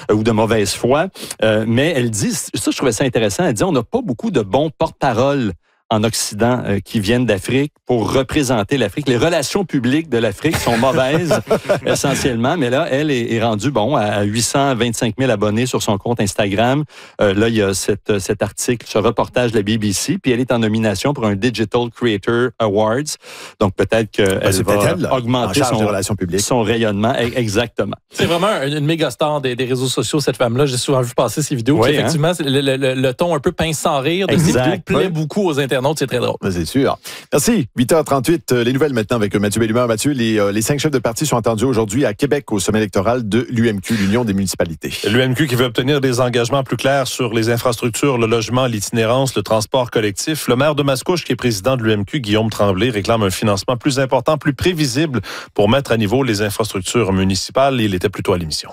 ou de mauvaise foi. Mais elle dit, ça je trouvais ça intéressant, elle dit on n'a pas beaucoup de bons porte-parole en Occident qui viennent d'Afrique pour représenter l'Afrique. Les relations publiques de l'Afrique sont mauvaises essentiellement, mais là, elle est rendue à 825 000 abonnés sur son compte Instagram. Là, il y a cet article, ce reportage de la BBC, puis elle est en nomination pour un Digital Creator Awards. Donc, peut-être qu'elle va augmenter son rayonnement. Exactement. C'est vraiment une méga star des réseaux sociaux, cette femme-là. J'ai souvent vu passer ses vidéos. Oui, effectivement, le ton un peu pince sans rire de ses vidéos plaît beaucoup aux internautes. C'est très drôle. C'est sûr. Merci. 8h38, les nouvelles maintenant avec Mathieu Bellumeur. Mathieu, les 5 chefs de parti sont entendus aujourd'hui à Québec au sommet électoral de l'UMQ, l'Union des municipalités. L'UMQ qui veut obtenir des engagements plus clairs sur les infrastructures, le logement, l'itinérance, le transport collectif. Le maire de Mascouche, qui est président de l'UMQ, Guillaume Tremblay, réclame un financement plus important, plus prévisible pour mettre à niveau les infrastructures municipales. Il était plutôt à l'émission.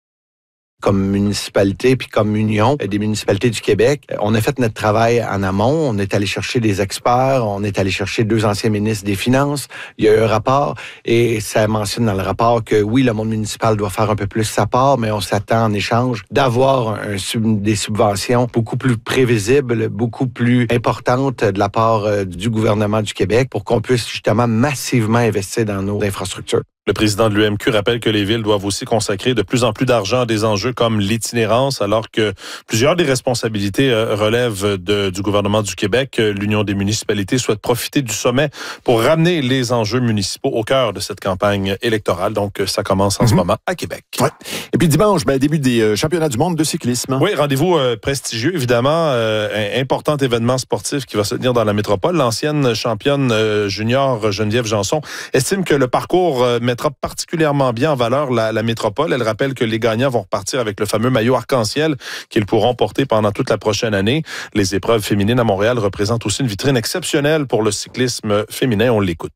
Comme municipalité puis comme union des municipalités du Québec, on a fait notre travail en amont. On est allé chercher des experts, on est allé chercher 2 anciens ministres des Finances. Il y a eu un rapport et ça mentionne dans le rapport que oui, le monde municipal doit faire un peu plus sa part, mais on s'attend en échange d'avoir des subventions beaucoup plus prévisibles, beaucoup plus importantes de la part du gouvernement du Québec pour qu'on puisse justement massivement investir dans nos infrastructures. Le président de l'UMQ rappelle que les villes doivent aussi consacrer de plus en plus d'argent à des enjeux comme l'itinérance, alors que plusieurs des responsabilités relèvent du gouvernement du Québec. L'Union des municipalités souhaite profiter du sommet pour ramener les enjeux municipaux au cœur de cette campagne électorale. Donc, ça commence en ce moment à Québec. Ouais. Et puis dimanche, début des championnats du monde de cyclisme. Oui, rendez-vous prestigieux, évidemment. Un important événement sportif qui va se tenir dans la métropole. L'ancienne championne junior Geneviève Janson estime que le parcours mettra particulièrement bien en valeur la métropole. Elle rappelle que les gagnants vont repartir avec le fameux maillot arc-en-ciel qu'ils pourront porter pendant toute la prochaine année. Les épreuves féminines à Montréal représentent aussi une vitrine exceptionnelle pour le cyclisme féminin. On l'écoute.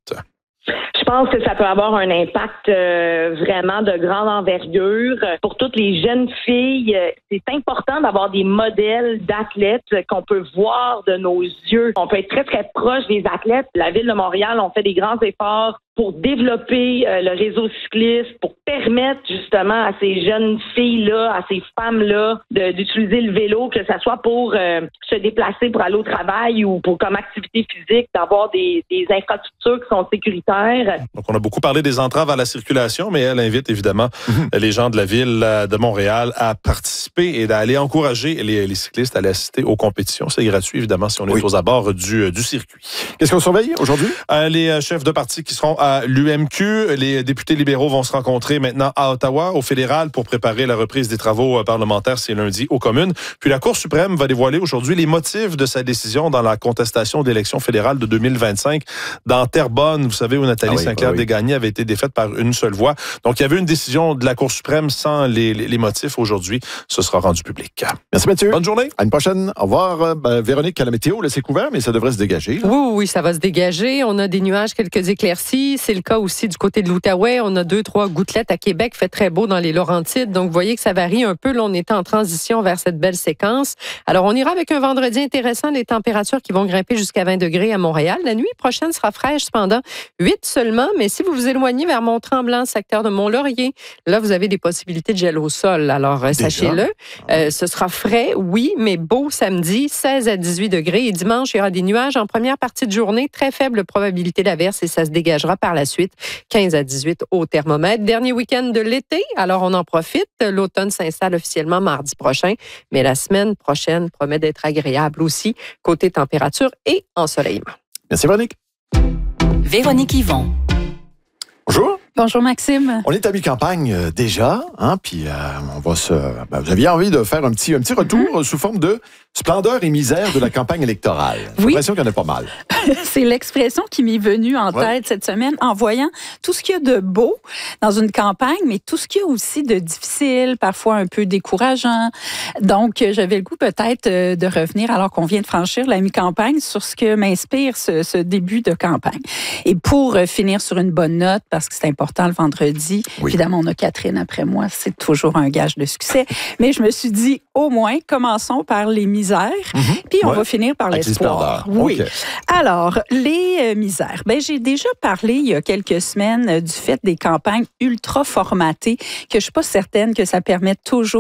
Je pense que ça peut avoir un impact vraiment de grande envergure. Pour toutes les jeunes filles, c'est important d'avoir des modèles d'athlètes qu'on peut voir de nos yeux. On peut être très, très proche des athlètes. La Ville de Montréal, on fait des grands efforts pour développer le réseau cycliste, pour permettre justement à ces jeunes filles-là, à ces femmes-là, d'utiliser le vélo, que ce soit pour se déplacer pour aller au travail ou pour comme activité physique, d'avoir des infrastructures qui sont sécuritaires. Donc, on a beaucoup parlé des entraves à la circulation, mais elle invite évidemment les gens de la Ville de Montréal à participer et d'aller encourager les cyclistes à aller assister aux compétitions. C'est gratuit, évidemment, si on est aux abords du circuit. Qu'est-ce qu'on surveille aujourd'hui? Les chefs de parti qui seront à l'UMQ. Les députés libéraux vont se rencontrer maintenant à Ottawa, au fédéral, pour préparer la reprise des travaux parlementaires. C'est lundi aux communes. Puis la Cour suprême va dévoiler aujourd'hui les motifs de sa décision dans la contestation d'élections fédérales de 2025 dans Terrebonne. Vous savez où Nathalie Sinclair-Desgagnés avait été défaite par une seule voix. Donc, il y avait une décision de la Cour suprême sans les motifs. Aujourd'hui, ce sera rendu public. Merci Mathieu. Bonne journée. À une prochaine. Au revoir. Véronique, à la météo, là, c'est couvert, mais ça devrait se dégager. Là. Oui, ça va se dégager. On a des nuages, quelques éclaircies. C'est le cas aussi du côté de l'Outaouais. On a 2-3 gouttelettes à Québec. Fait très beau dans les Laurentides. Donc, vous voyez que ça varie un peu. Là, on est en transition vers cette belle séquence. Alors, on ira avec un vendredi intéressant. Les températures qui vont grimper jusqu'à 20 degrés à Montréal. La nuit prochaine sera fraîche, cependant. 8 seulement. Mais si vous vous éloignez vers Mont-Tremblant, secteur de Mont-Laurier, là, vous avez des possibilités de gel au sol. Alors, sachez-le. Ce sera frais, oui, mais beau samedi, 16 à 18 degrés. Et dimanche, il y aura des nuages en première partie de journée. Très faible probabilité d'averse et ça se dégagera par la suite. 15 à 18 au thermomètre. Dernier week-end de l'été, alors on en profite. L'automne s'installe officiellement mardi prochain, mais la semaine prochaine promet d'être agréable aussi, côté température et ensoleillement. Merci Véronique. Véronique Yvon. Bonjour. Bonjour Maxime. On est à mi-campagne déjà, hein, puis on va vous aviez envie de faire un petit retour sous forme de splendeur et misère de la campagne électorale. J'ai l'impression qu'il y en a pas mal. C'est l'expression qui m'est venue en tête cette semaine en voyant tout ce qu'il y a de beau dans une campagne, mais tout ce qu'il y a aussi de difficile, parfois un peu décourageant. Donc, j'avais le goût peut-être de revenir, alors qu'on vient de franchir la mi-campagne, sur ce que m'inspire ce début de campagne. Et pour finir sur une bonne note, parce que c'est important le vendredi, évidemment, on a Catherine après moi, c'est toujours un gage de succès, mais je me suis dit, au moins, commençons par les misères, puis on va finir par l'espoir. Oui. Okay. Alors, les misères. J'ai déjà parlé il y a quelques semaines du fait des campagnes ultra formatées, que je suis pas certaine que ça permette toujours